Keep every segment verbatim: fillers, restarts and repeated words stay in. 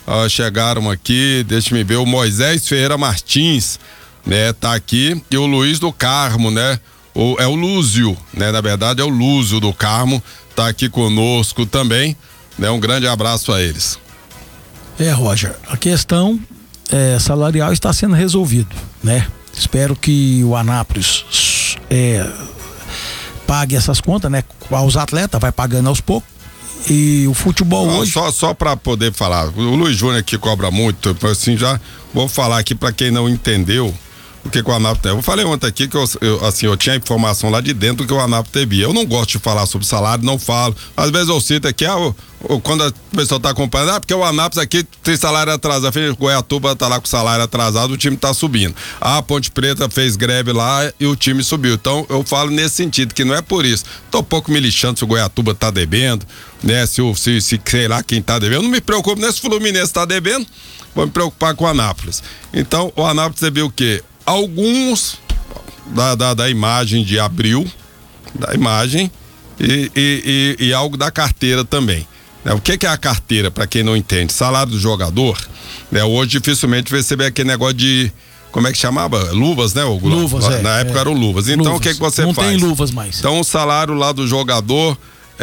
uh, chegaram aqui, deixa-me ver, o Moisés Ferreira Martins, né, tá aqui, e o Luiz do Carmo, né, o, é o Lúzio, né, na verdade é o Lúzio do Carmo, tá aqui conosco também, né, um grande abraço a eles. É, Roger, a questão é, salarial está sendo resolvido, né, espero que o Anápolis é, pague essas contas, né, aos atletas, vai pagando aos poucos. E o futebol Não, hoje... Só, só para poder falar, o Luiz Júnior aqui cobra muito, assim, já vou falar aqui para quem não entendeu o que, que o Anápolis tem. Eu falei ontem aqui que eu, eu, assim, eu tinha informação lá de dentro do que o Anápolis devia. Eu não gosto de falar sobre salário, não falo. Às vezes eu cito aqui, ah, o, o, quando a pessoa tá acompanhando, ah, porque o Anápolis aqui tem salário atrasado. O Goiatuba tá lá com salário atrasado, o time tá subindo. Ah, a Ponte Preta fez greve lá e o time subiu. Então eu falo nesse sentido, que não é por isso. Tô um pouco me lixando se o Goiatuba tá devendo, né? Se, o, se, se sei lá quem tá devendo. Eu não me preocupo nem se o Fluminense tá devendo, vou me preocupar com o Anápolis. Então o Anápolis devia o quê? Alguns da, da, da imagem de abril, da imagem e, e, e, e algo da carteira também. Né? O que, que é a carteira, para quem não entende? Salário do jogador, né? Hoje dificilmente receber aquele negócio de, como é que chamava? Luvas, né? O, luvas, na, é, na época é. eram luvas. Então luvas. O que, que você não faz? Não tem luvas mais. Então o salário lá do jogador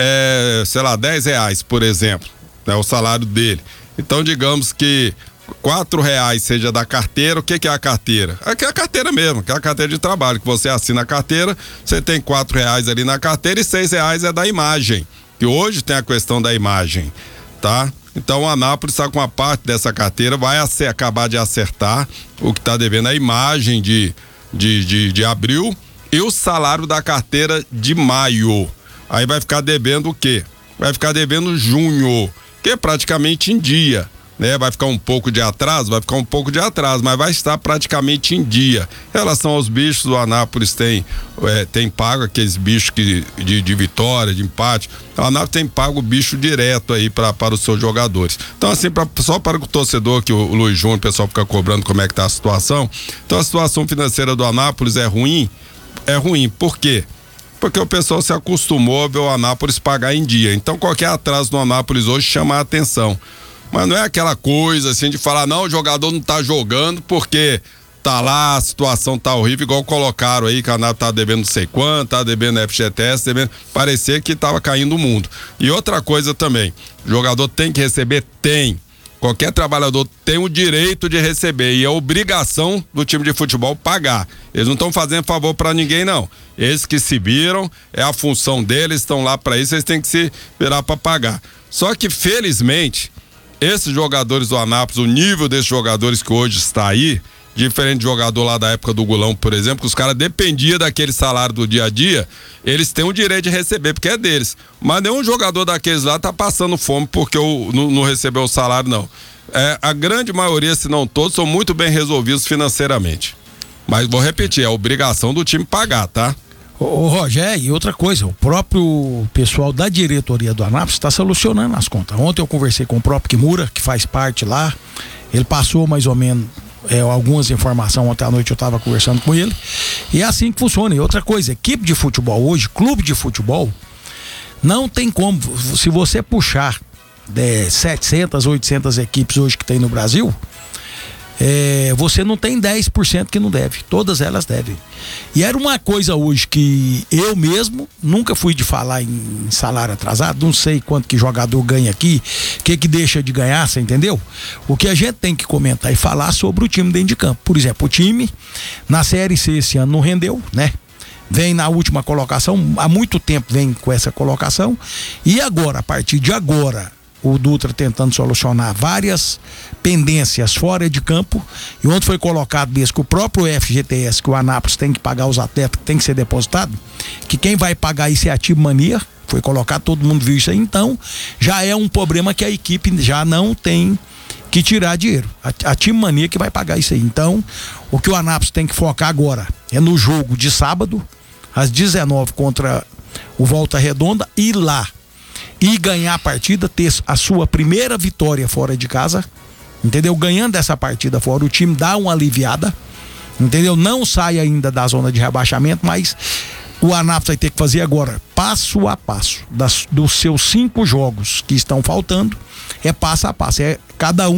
é, sei lá, dez reais, por exemplo, né? O salário dele. Então digamos que quatro reais seja da carteira. O que que é a carteira? Aqui é a carteira mesmo, que é a carteira de trabalho, que você assina a carteira, você tem quatro reais ali na carteira e seis reais é da imagem, que hoje tem a questão da imagem, tá? Então o Anápolis está com uma parte dessa carteira, vai acer, acabar de acertar o que está devendo a imagem de, de, de, de abril e o salário da carteira de maio. Aí vai ficar devendo o quê? Vai ficar devendo junho, que é praticamente em dia. Né, vai ficar um pouco de atraso, vai ficar um pouco de atraso, mas vai estar praticamente em dia. Em relação aos bichos, o Anápolis tem, é, tem pago aqueles bichos que, de, de vitória, de empate. O Anápolis tem pago o bicho direto aí pra, para os seus jogadores. Então, assim, pra, só para o torcedor, que o, o Luiz Júnior, o pessoal fica cobrando como é que tá a situação. Então, a situação financeira do Anápolis é ruim? É ruim. Por quê? Porque o pessoal se acostumou a ver o Anápolis pagar em dia. Então, qualquer atraso no Anápolis hoje chama a atenção. Mas não é aquela coisa assim de falar, não, o jogador não tá jogando porque tá lá, a situação tá horrível, igual colocaram aí, que a Anápolis tá devendo não sei quanto, tá devendo F G T S, devendo, parecia que tava caindo o mundo. E outra coisa também, o jogador tem que receber? Tem. Qualquer trabalhador tem o direito de receber e é obrigação do time de futebol pagar. Eles não estão fazendo favor para ninguém, não. Eles que se viram, é a função deles, estão lá para isso, eles têm que se virar para pagar. Só que, felizmente, esses jogadores do Anápolis, o nível desses jogadores que hoje está aí, diferente de jogador lá da época do Gulão, por exemplo, que os caras dependiam daquele salário do dia a dia, eles têm o direito de receber, porque é deles. Mas nenhum jogador daqueles lá tá passando fome porque o, não, não recebeu o salário, não. É, a grande maioria, se não todos, são muito bem resolvidos financeiramente. Mas vou repetir, é a obrigação do time pagar, tá? Ô, ô Roger, e outra coisa, o próprio pessoal da diretoria do Anápolis está solucionando as contas. Ontem eu conversei com o próprio Kimura, que faz parte lá, ele passou mais ou menos é, algumas informações, ontem à noite eu estava conversando com ele, e é assim que funciona. E outra coisa, equipe de futebol hoje, clube de futebol, não tem como, se você puxar é, setecentas, oitocentas equipes hoje que tem no Brasil, É, você não tem dez por cento que não deve, todas elas devem. E era uma coisa hoje que eu mesmo nunca fui de falar em salário atrasado, não sei quanto que jogador ganha aqui, o que que deixa de ganhar, você entendeu? O que a gente tem que comentar e falar sobre o time dentro de campo. Por exemplo, o time na Série C esse ano não rendeu, né? Vem na última colocação, há muito tempo vem com essa colocação, e agora, a partir de agora, o Dutra tentando solucionar várias pendências fora de campo, e ontem foi colocado mesmo que o próprio F G T S, que o Anápolis tem que pagar os atletas, que tem que ser depositado, que quem vai pagar isso é a Time Mania, foi colocado, todo mundo viu isso aí, então já é um problema que a equipe já não tem que tirar dinheiro, a, a Time Mania que vai pagar isso aí. Então o que o Anápolis tem que focar agora é no jogo de sábado às dezenove contra o Volta Redonda, ir lá e ganhar a partida, ter a sua primeira vitória fora de casa, entendeu? Ganhando essa partida fora, o time dá uma aliviada, entendeu? Não sai ainda da zona de rebaixamento, mas o Anápolis vai ter que fazer agora, passo a passo, das, dos seus cinco jogos que estão faltando, é passo a passo, é cada um